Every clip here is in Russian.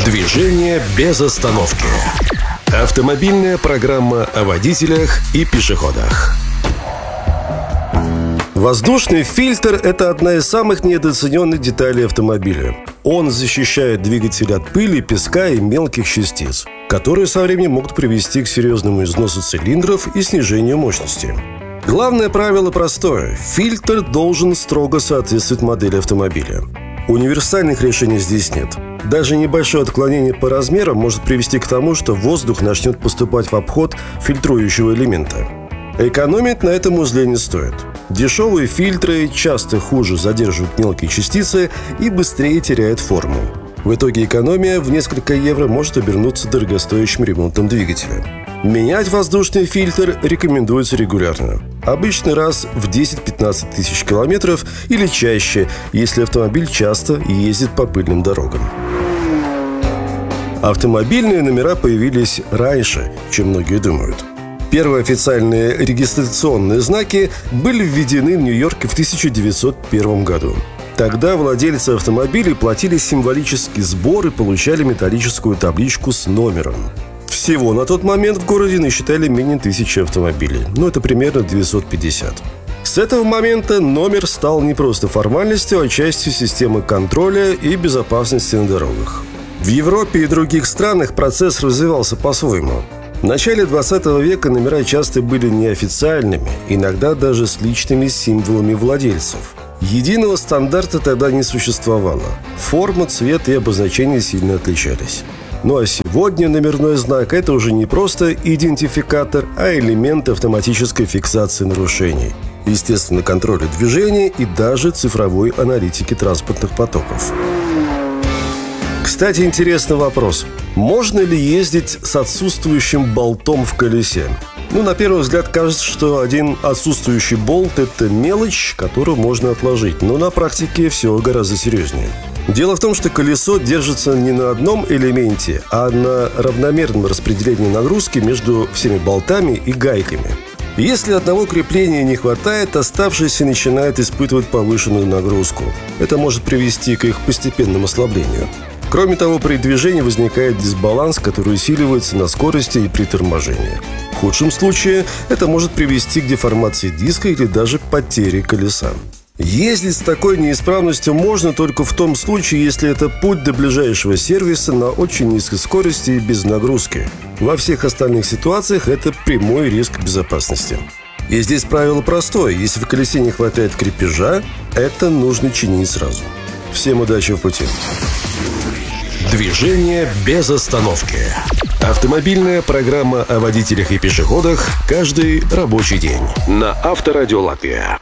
Движение без остановки. Автомобильная программа о водителях и пешеходах. Воздушный фильтр – это одна из самых недооцененных деталей автомобиля. Он защищает двигатель от пыли, песка и мелких частиц, которые со временем могут привести к серьезному износу цилиндров и снижению мощности. Главное правило простое – фильтр должен строго соответствовать модели автомобиля. Универсальных решений здесь нет. Даже небольшое отклонение по размерам может привести к тому, что воздух начнет поступать в обход фильтрующего элемента. Экономить на этом узле не стоит. Дешевые фильтры часто хуже задерживают мелкие частицы и быстрее теряют форму. В итоге экономия в несколько евро может обернуться дорогостоящим ремонтом двигателя. Менять воздушный фильтр рекомендуется регулярно. Обычно раз в 10-15 тысяч километров или чаще, если автомобиль часто ездит по пыльным дорогам. Автомобильные номера появились раньше, чем многие думают. Первые официальные регистрационные знаки были введены в Нью-Йорке в 1901 году. Тогда владельцы автомобилей платили символический сбор и получали металлическую табличку с номером. Всего на тот момент в городе насчитали менее 1000 автомобилей, это примерно 950. С этого момента номер стал не просто формальностью, а частью системы контроля и безопасности на дорогах. В Европе и других странах процесс развивался по-своему. В начале 20 века номера часто были неофициальными, иногда даже с личными символами владельцев. Единого стандарта тогда не существовало. Форма, цвет и обозначения сильно отличались. А сегодня номерной знак – это уже не просто идентификатор, а элемент автоматической фиксации нарушений, естественно, контроля движения и даже цифровой аналитики транспортных потоков. Кстати, интересный вопрос. Можно ли ездить с отсутствующим болтом в колесе? На первый взгляд кажется, что один отсутствующий болт – это мелочь, которую можно отложить. Но на практике все гораздо серьезнее. Дело в том, что колесо держится не на одном элементе, а на равномерном распределении нагрузки между всеми болтами и гайками. Если одного крепления не хватает, оставшиеся начинают испытывать повышенную нагрузку. Это может привести к их постепенному ослаблению. Кроме того, при движении возникает дисбаланс, который усиливается на скорости и при торможении. В худшем случае это может привести к деформации диска или даже потере колеса. Ездить с такой неисправностью можно только в том случае, если это путь до ближайшего сервиса на очень низкой скорости и без нагрузки. Во всех остальных ситуациях это прямой риск безопасности. И здесь правило простое. Если в колесе не хватает крепежа, это нужно чинить сразу. Всем удачи в пути. Движение без остановки. Автомобильная программа о водителях и пешеходах каждый рабочий день на Авторадио Латвия.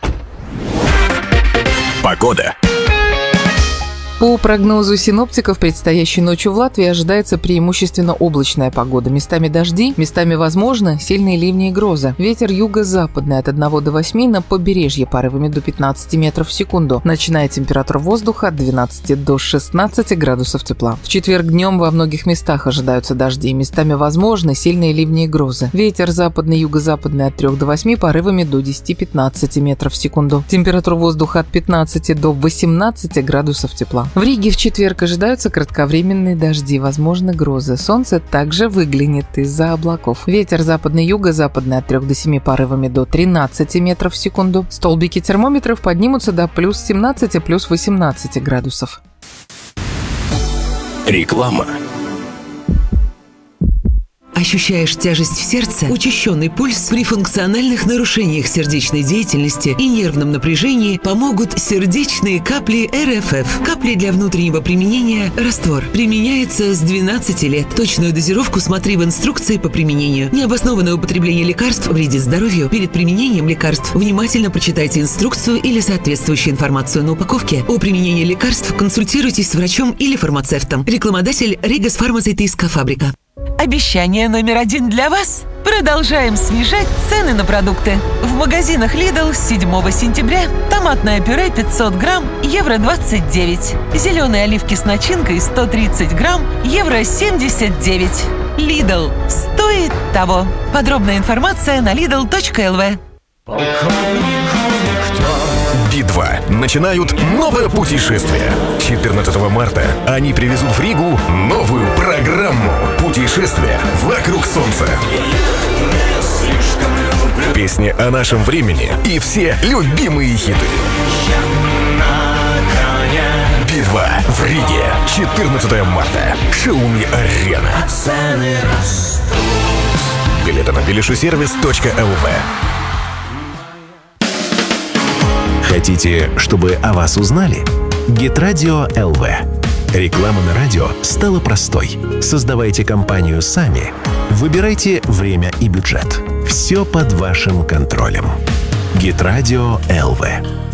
Погода. По прогнозу синоптиков, предстоящей ночью в Латвии ожидается преимущественно облачная погода. Местами дожди, местами возможно сильные ливни и грозы. Ветер юго-западный от 1 до 8, на побережье порывами до 15 метров в секунду. Ночная температура воздуха от 12 до 16 градусов тепла. В четверг днем во многих местах ожидаются дожди. Местами возможны сильные ливни и грозы. Ветер западный, юго-западный от 3 до 8, порывами до 10-15 метров в секунду. Температура воздуха от 15 до 18 градусов тепла. В Риге в четверг ожидаются кратковременные дожди, возможны грозы. Солнце также выглянет из-за облаков. Ветер западный, юго-западный от 3 до 7, порывами до 13 метров в секунду. Столбики термометров поднимутся до плюс 17 и плюс 18 градусов. Реклама. Ощущаешь тяжесть в сердце, учащенный пульс? При функциональных нарушениях сердечной деятельности и нервном напряжении помогут сердечные капли РФФ. Капли для внутреннего применения раствор. Применяется с 12 лет. Точную дозировку смотри в инструкции по применению. Необоснованное употребление лекарств вредит здоровью. Перед применением лекарств внимательно прочитайте инструкцию или соответствующую информацию на упаковке. О применении лекарств консультируйтесь с врачом или фармацевтом. Рекламодатель Ригас Фармацевтическая фабрика. Обещание номер 1 для вас. Продолжаем снижать цены на продукты. В магазинах Lidl с 7 сентября томатное пюре 500 грамм – евро 29. Зеленые оливки с начинкой 130 грамм – евро 79. Lidl. Стоит того. Подробная информация на lidl.lv. Полковнику никто Би-2 начинают новое путешествие. 14 марта они привезут в Ригу новую программу «Путешествие вокруг Солнца». Песни о нашем времени и все любимые хиты. Би-2 в Риге. 14 марта. Xiaomi-арена. Билеты на bilishusервис.lv. Хотите, чтобы о вас узнали? Гитрадио ЛВ. Реклама на радио стала простой. Создавайте компанию сами. Выбирайте время и бюджет. Все под вашим контролем. Гитрадио ЛВ.